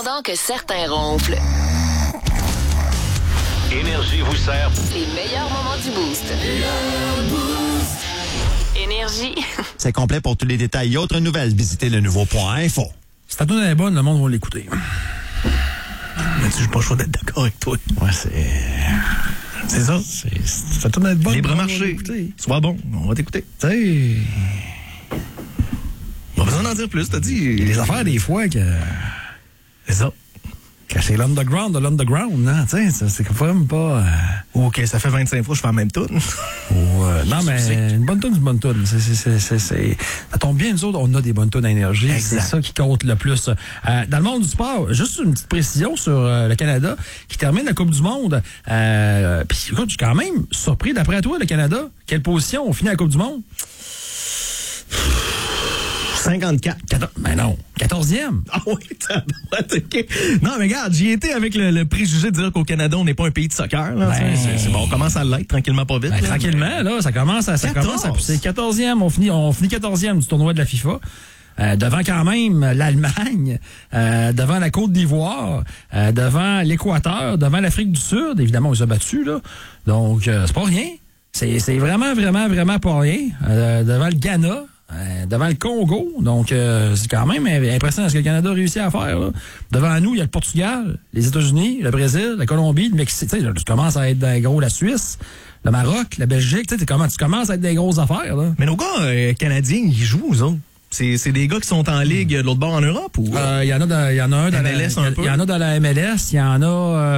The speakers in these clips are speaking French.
pendant que certains ronflent. Énergie vous sert Les meilleurs moments du Boost. Énergie. C'est complet pour tous les détails et autres nouvelles. Visitez le nouveau.info. Si ta tune est bonne, le monde va l'écouter. Mais tu n'as pas le choix d'être d'accord avec toi. Ouais, c'est ça. Ta tune est bonne. Libre marché. Sois bon, on va t'écouter. Tu sais... Pas besoin d'en dire plus, t'as dit. Il y a des affaires, des fois, que... C'est ça. Que c'est l'underground de l'underground, non? Tu sais, c'est quand même pas... OK, ça fait 25 fois que je fais la même tune. Non, mais une bonne tune, c'est une bonne tune. Ça tombe bien, nous autres, on a des bonnes tunes à énergie. Exact. C'est ça qui compte le plus. Dans le monde du sport, juste une petite précision sur le Canada qui termine la Coupe du Monde. Puis écoute, je suis quand même surpris. D'après toi, le Canada, quelle position on finit la Coupe du Monde? 54. Ben non, 14e. Ah oui, OK. Non, mais regarde, j'y étais avec le préjugé de dire qu'au Canada, on n'est pas un pays de soccer. Là, c'est bon, on commence à l'être tranquillement, pas vite. Ben, tranquillement, là, ça commence à pousser. 14e, on finit 14e du tournoi de la FIFA. Devant quand même l'Allemagne, devant la Côte d'Ivoire, devant l'Équateur, devant l'Afrique du Sud. Évidemment, on les a battus, là. Donc, c'est pas rien. C'est vraiment, vraiment, vraiment pas rien. Devant le Ghana. Devant le Congo, donc c'est quand même impressionnant ce que le Canada a réussi à faire. Là. Devant nous, il y a le Portugal, les États-Unis, le Brésil, la Colombie, le Mexique. Tu commences à être des gros, la Suisse, le Maroc, la Belgique. Tu commences à être des grosses affaires. Là. Mais nos gars canadiens, ils jouent, eux autres. C'est des gars qui sont en ligue de l'autre bord en Europe ou il y en a un dans MLS un peu. Il y en a dans la MLS, il y en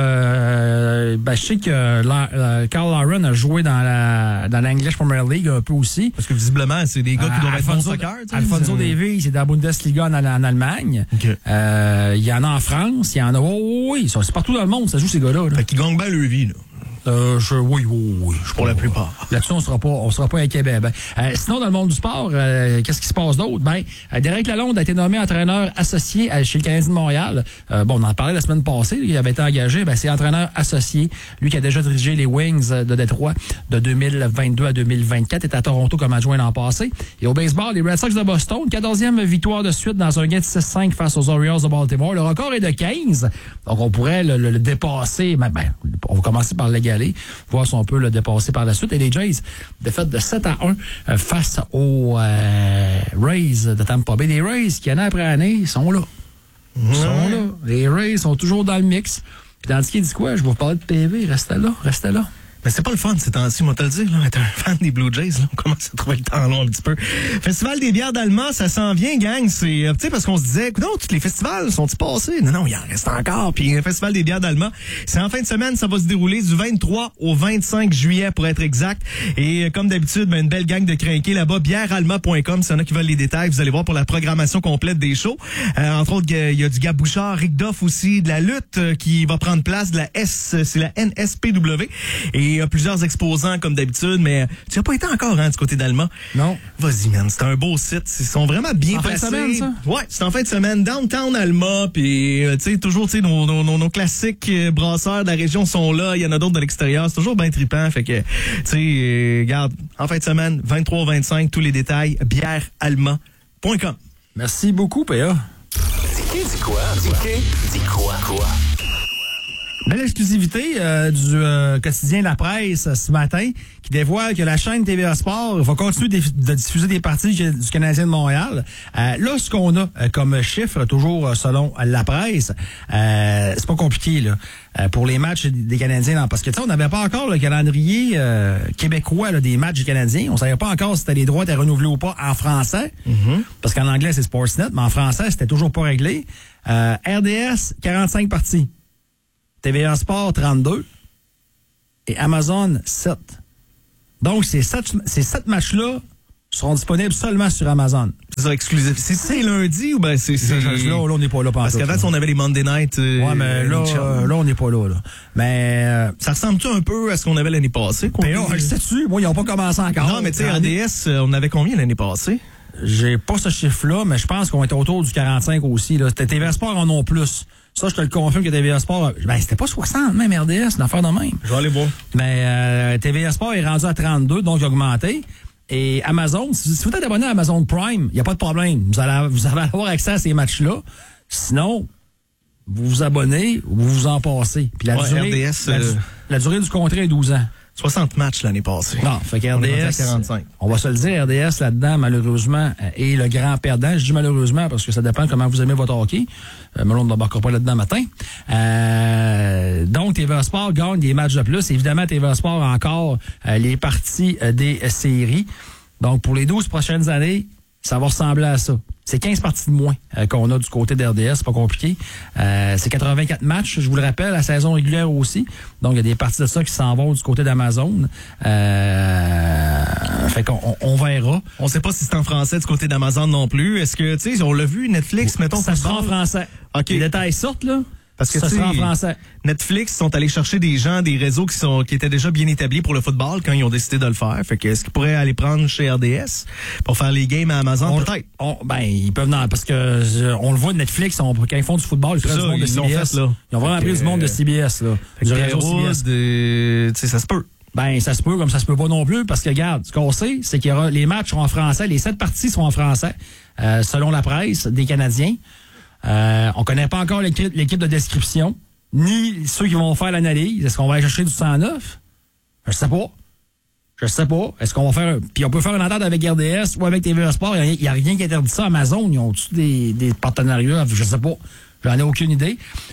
a je sais que Carl Lauren a joué dans l'English Premier League un peu aussi. Parce que visiblement, c'est des gars qui doivent être bons soccer. Alfonso Davies, c'est dans la Bundesliga en Allemagne. Okay. Il y en a en France, il y en a oui, c'est partout dans le monde, ça joue ces gars-là. Fait qu'ils gagnent bien leur vie, là. Oui. Pour la plupart. Là-dessus, on sera pas inquiet. Sinon, dans le monde du sport, qu'est-ce qui se passe d'autre? Derek Lalonde a été nommé entraîneur associé chez le Canadien de Montréal. On en parlait la semaine passée. Il avait été engagé. C'est entraîneur associé. Lui qui a déjà dirigé les Wings de Détroit de 2022 à 2024. Était à Toronto comme adjoint l'an passé. Et au baseball, les Red Sox de Boston, 14e victoire de suite dans un gain de 6-5 face aux Orioles de Baltimore. Le record est de 15. Donc, on pourrait le dépasser. On va commencer par l'égaler. Voir si on peut le dépasser par la suite. Et les Jays, défaite de 7-1 face aux Rays de Tampa Bay. Les Rays, qui année après année, sont là. Ils sont là. Les Rays sont toujours dans le mix. Puis tandis qu'il dit quoi? Je vais vous parler de PV. Restez là. Mais c'est pas le fun ces temps-ci, moi te le dire, là, être un fan des Blue Jays, là, on commence à trouver le temps long un petit peu. Festival des bières d'Allemand, ça s'en vient, gang. C'est, tu sais, parce qu'on se disait, non, tous les festivals sont-ils passés? Non, il en reste encore. Puis le Festival des bières d'Allemand, c'est en fin de semaine, ça va se dérouler du 23 au 25 juillet pour être exact. Et comme d'habitude, une belle gang de crinqués là-bas, bièreallemand.com, s'il y en a qui veulent les détails, vous allez voir pour la programmation complète des shows. Entre autres, il y a du Gab Bouchard, Rick Doff aussi, de la lutte qui va prendre place, c'est la NSPW. Et il y a plusieurs exposants comme d'habitude, mais tu n'as pas été encore du côté d'Allemand. Non. Vas-y, man, c'est un beau site. Ils sont vraiment bien placés. En fin de semaine, ça? Ouais, c'est en fin de semaine. Downtown Alma, puis tu sais, toujours, tu sais, nos classiques brasseurs de la région sont là. Il y en a d'autres de l'extérieur. C'est toujours bien trippant. Fait que, tu sais, regarde, en fin de semaine, 23-25, tous les détails, bièreallemand.com. Merci beaucoup, PA. Dis quoi? Belle exclusivité du quotidien La Presse ce matin qui dévoile que la chaîne TVA Sport va continuer de diffuser des parties du Canadien de Montréal. Là, ce qu'on a comme chiffre, toujours selon La Presse, c'est pas compliqué là pour les matchs des Canadiens. Parce que tu sais, on n'avait pas encore le calendrier québécois là, des matchs des Canadiens. On savait pas encore si les droits étaient renouvelés ou pas en français. Parce qu'en anglais, c'est Sportsnet, mais en français, c'était toujours pas réglé. RDS, 45 parties. TVA Sport, 32. Et Amazon, 7. Donc, ces 7 matchs-là seront disponibles seulement sur Amazon. C'est ça, exclusif. C'est lundi ou c'est... Là, on n'est pas là. Parce qu'avant, on avait les Monday Night. Ouais, mais là, on n'est pas là. Mais... ça ressemble-tu un peu à ce qu'on avait l'année passée? Mais là, je sais-tu. Moi, ils n'ont pas commencé encore. Non, mais tu sais, RDS, on avait combien l'année passée? J'ai pas ce chiffre-là, mais je pense qu'on était autour du 45 aussi. Là. TVA Sport en ont plus. Ça, je te le confirme que TVA Sport... c'était pas 60, même RDS, une affaire de même. Je vais aller voir. Mais TVA Sport est rendu à 32, donc il a augmenté. Et Amazon, si vous êtes abonné à Amazon Prime, il n'y a pas de problème. Vous allez avoir accès à ces matchs-là. Sinon, vous vous abonnez ou vous vous en passez. Puis la durée du contrat est 12 ans. 60 matchs l'année passée. Non, fait On est rendu à qu'RDS, 45. on va se le dire, RDS là-dedans, malheureusement, est le grand perdant. Je dis malheureusement parce que ça dépend comment vous aimez votre hockey. Mais on ne débarquera pas là-dedans matin. Donc, TVA Sport gagne des matchs de plus. Évidemment, TVA Sport a encore les parties des séries. Donc, pour les 12 prochaines années, ça va ressembler à ça. C'est 15 parties de moins qu'on a du côté d'RDS, c'est pas compliqué. C'est 84 matchs, je vous le rappelle, la saison régulière aussi. Donc, il y a des parties de ça qui s'en vont du côté d'Amazon. Fait qu'on verra. On sait pas si c'est en français du côté d'Amazon non plus. Est-ce que, tu sais, on l'a vu, Netflix, mettons... Ça sera en français. OK. Les détails sortent, là. Parce que ça sera en français. Netflix sont allés chercher des gens, des réseaux qui étaient déjà bien établis pour le football quand ils ont décidé de le faire. Fait que est-ce qu'ils pourraient aller prendre chez RDS pour faire les games à Amazon? Peut-être. Ils peuvent parce que on le voit de Netflix, quand ils font du football, ils prennent du monde de CBS. Ils ont vraiment pris du monde de CBS, là. Du réseau CBS. Tu sais, ça se peut. Ça se peut comme ça se peut pas non plus parce que regarde, ce qu'on sait, c'est qu'il y aura les matchs seront en français, les 7 parties seront en français, selon la presse des Canadiens. On connaît pas encore l'équipe de description, ni ceux qui vont faire l'analyse. Est-ce qu'on va aller chercher du 109? Je sais pas. Est-ce qu'on va faire... Puis on peut faire une entente avec RDS ou avec TVA Sport. Il n'y a rien qui interdit ça. Amazon, ils ont-tu des partenariats? Je sais pas. J'en ai aucune idée.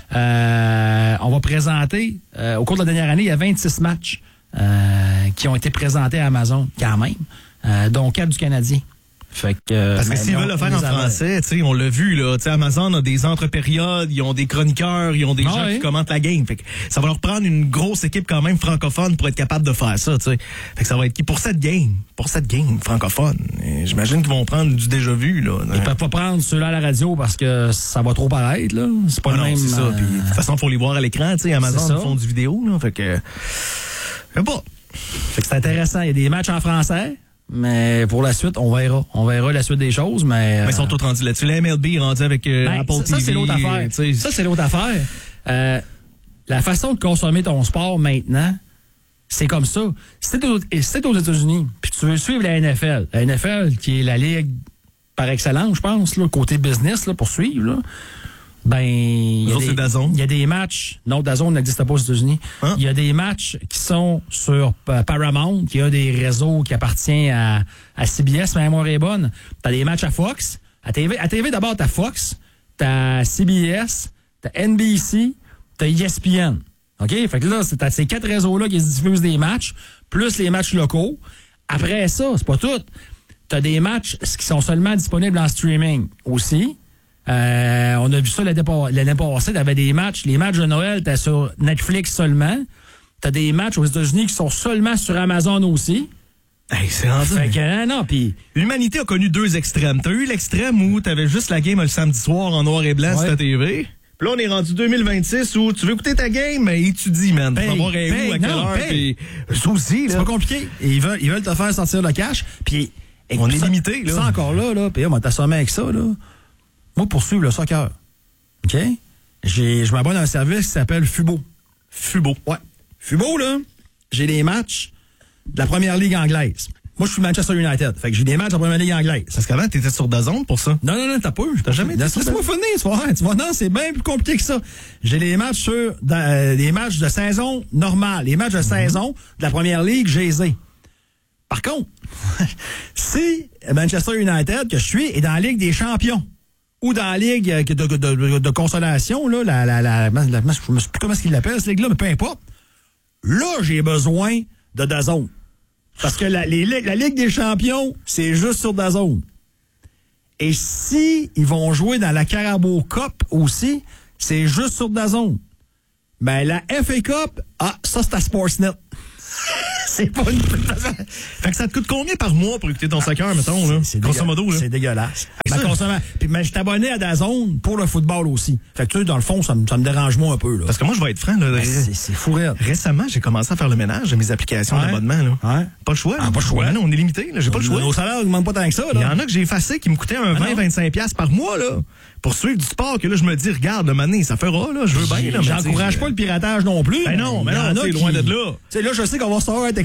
On va présenter... au cours de la dernière année, il y a 26 matchs qui ont été présentés à Amazon, quand même. Dont 4 du Canadien. Fait que, parce que s'ils veulent le faire en français, tu sais, on l'a vu, là, tu sais, Amazon a des entre-périodes, ils ont des chroniqueurs, ils ont des gens qui commentent la game. Fait que ça va leur prendre une grosse équipe quand même francophone pour être capable de faire ça, tu sais. Fait que ça va être qui pour cette game francophone. J'imagine qu'ils vont prendre du déjà vu, là. Ils peuvent pas prendre ceux-là à la radio parce que ça va trop paraître, là. C'est pas le même. C'est ça. Puis, de toute façon, faut les voir à l'écran, tu sais. Amazon font du vidéo, là. Fait que, je sais pas. Fait que c'est intéressant. Il y a des matchs en français. Mais pour la suite, on verra. On verra la suite des choses, mais ils sont tous rendus là-dessus. La MLB est rendu avec Apple TV. Ça, c'est l'autre affaire. Ça, c'est l'autre affaire. La façon de consommer ton sport maintenant, c'est comme ça. Si t'es aux États-Unis, puis tu veux suivre la NFL qui est la ligue par excellence, je pense, là, côté business, là, pour suivre, là, il y a des matchs. Non, DAZN n'existe pas aux États-Unis. Hein? Il y a des matchs qui sont sur Paramount, qui a des réseaux qui appartiennent à CBS, ma mémoire est bonne. T'as des matchs à Fox. À TV d'abord, t'as Fox, t'as CBS, t'as NBC, t'as ESPN. OK? Fait que là, c'est ces 4 réseaux-là qui se diffusent des matchs, plus les matchs locaux. Après ça, c'est pas tout. T'as des matchs qui sont seulement disponibles en streaming aussi. On a vu ça l'année passée, t'avais des matchs. Les matchs de Noël, t'as sur Netflix seulement. T'as des matchs aux États-Unis qui sont seulement sur Amazon aussi. Hey, c'est rendu. Fait que, puis l'humanité a connu 2 extrêmes. T'as eu l'extrême où t'avais juste la game le samedi soir en noir et blanc sur ta TV. Puis là, on est rendu 2026 où tu veux écouter ta game, mais étudie, man. Tu vas voir à quelle heure. Ça aussi, là. C'est pas compliqué. Ils veulent te faire sortir le cash. Puis on est limité, là. C'est encore là. Puis on va t'assommer avec ça, là. Moi, pour suivre le soccer, OK? Je m'abonne à un service qui s'appelle Fubo. Ouais. Fubo, là, j'ai des matchs de la première ligue anglaise. Moi, je suis Manchester United. Fait que j'ai des matchs de la première ligue anglaise. Parce qu'avant, t'étais sur DAZN pour ça. Non, t'as pas eu. T'as jamais été. Laisse-moi finir, tu vois. Non, c'est bien plus compliqué que ça. J'ai des matchs des matchs de saison normale. Les matchs de saison de la première ligue, j'ai les ai. Par contre, si Manchester United, que je suis, est dans la Ligue des champions, ou dans la ligue de consolation, là, je ne sais plus comment ils l'appellent, cette ligue-là, mais peu importe. Là, j'ai besoin de DAZN. Parce que la Ligue des champions, c'est juste sur DAZN. Et si ils vont jouer dans la Carabao Cup aussi, c'est juste sur DAZN. Ben, la FA Cup, ça, c'est à Sportsnet. C'est pas une... Fait que ça te coûte combien par mois pour écouter ton soccer, mettons, là? Grosso modo, là. C'est dégueulasse. Mais je suis abonné à DAZN pour le football aussi. Fait que tu sais, dans le fond, ça me dérange moins un peu, là. Parce que moi, je vais être franc, là. C'est fou raide. Récemment, j'ai commencé à faire le ménage de mes applications d'abonnement, là. Ouais. Pas le choix. Pas le choix. Non, on est limité, là. J'ai pas le choix. Nos salaires augmentent pas tant que ça, là. Il y en a que j'ai effacé qui me coûtaient un 20-25$ par mois, là. Pour suivre du sport, que là, je me dis, regarde, le ça fera, là. Je veux bien, là. J'encourage pas le piratage non plus. Ben non, c'est loin de là. Tu sais, là, je sais qu'on va se faire être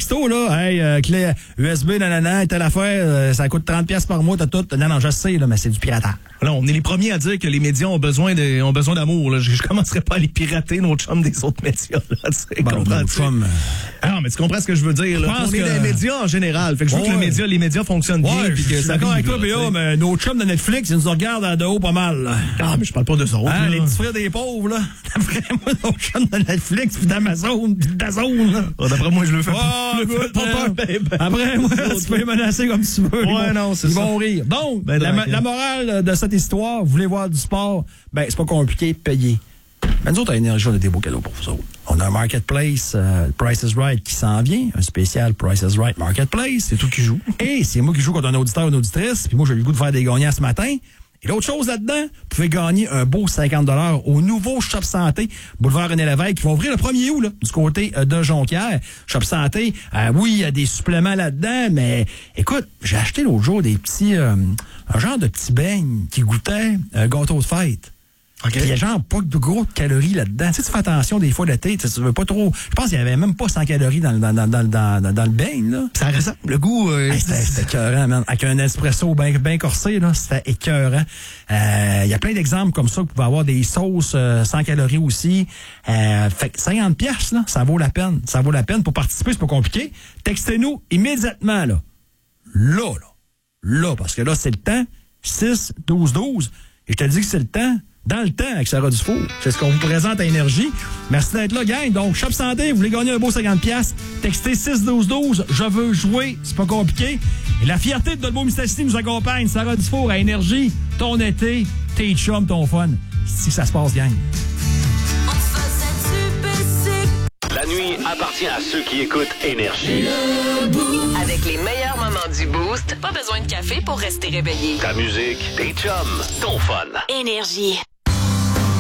texto, là, hey, clé USB, nanana, telle affaire, ça coûte 30$ par mois, t'as tout. Non, je sais, là, mais c'est du piratage. Là, on est les premiers à dire que les médias ont besoin d'amour. Là. Je commencerai pas à les pirater, nos chums des autres médias. Là, comprends-tu? Non, mais tu comprends ce que je veux dire. Là. On est des médias en général. Fait que je veux que les médias fonctionnent bien. Puis que ça d'accord avec toi, Béa, mais nos chums de Netflix, ils nous regardent de haut pas mal. Là. Ah, mais je parle pas d'eux autres. Les petits frères des pauvres, là. D'après moi, nos chums de Netflix, puis d'Amazon, puis d'Azone, là. D'après moi, je le fais pas peur. Après, moi, tu peux les menacer comme tu veux. Ils vont rire. Donc, la morale de cette histoire, vous voulez voir du sport, ben c'est pas compliqué, payer. Ben, nous autres, à Énergie, on a des beaux cadeaux pour vous autres. On a un marketplace, Price is Right, qui s'en vient. Un spécial Price is Right Marketplace. C'est tout qui joue. Et c'est moi qui joue contre un auditeur ou une auditrice. Puis moi, j'ai eu le goût de faire des gagnants ce matin. Et l'autre chose là-dedans, vous pouvez gagner un beau 50$ au nouveau Shop Santé, boulevard René Lévesque, qui va ouvrir le 1er août, là, du côté de Jonquière. Shop Santé, oui, il y a des suppléments là-dedans, mais écoute, j'ai acheté l'autre jour des petits, un genre de petits beignes qui goûtaient un gâteau de fête. Okay. Il y a genre pas de gros de calories là-dedans. Tu sais, tu fais attention des fois l'été, tu veux pas trop. Je pense qu'il y avait même pas 100 calories dans le beigne, là. Ça ressemble. Le goût. C'était écœurant, man. Avec un espresso bien corsé, là, c'était écœurant. Il y a plein d'exemples comme ça. Vous pouvez avoir des sauces 100 calories aussi. Fait que 50$, là, ça vaut la peine. Ça vaut la peine. Pour participer, c'est pas compliqué. Textez-nous immédiatement, là. Là, parce que là, c'est le temps. 6-12-12. Et je te dis que c'est le temps. Dans le temps avec Sarah Dufour. C'est ce qu'on vous présente à Énergie. Merci d'être là, gang. Donc, Shop Santé, vous voulez gagner un beau 50$, textez 6-12-12. Je veux jouer. C'est pas compliqué. Et la fierté de Dolbeau-Mistassini nous accompagne. Sarah Dufour à Énergie. Ton été, tes chums, ton fun. Si ça se passe, gang. La nuit appartient à ceux qui écoutent Énergie. Avec les meilleurs moments du Boost, pas besoin de café pour rester réveillé. Ta musique, tes chums, ton fun. Énergie.